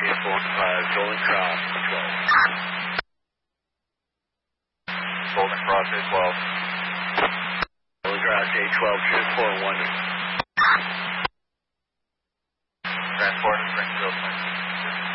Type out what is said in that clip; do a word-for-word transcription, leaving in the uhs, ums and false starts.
J four five, Golden Cross, twelve. Golden Cross, A twelve. Golden Cross, A twelve, transport one. Transport,